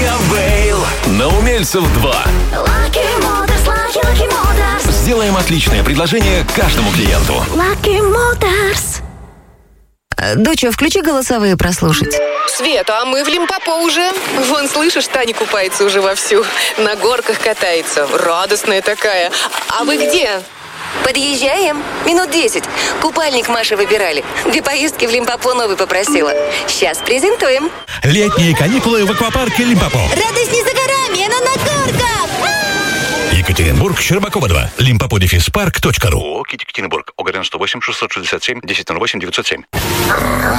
Эвейл. На Умельцев 2. Сделаем отличное предложение каждому клиенту. Доча, включи голосовые прослушать. Света, а мы в Лимпопо уже. Вон, слышишь, Таня купается уже вовсю. На горках катается. Радостная такая. А вы где? Подъезжаем. Минут 10. Купальник Маши выбирали. 2 поездки в Лимпопо новый попросила. Сейчас презентуем. Летние каникулы в аквапарке Лимпопо. Радость не за горами, она на горках. Екатеринбург, Щербакова 2. Limpopo-park.ru. Екатеринбург. ОГРН 108 667 1008 907.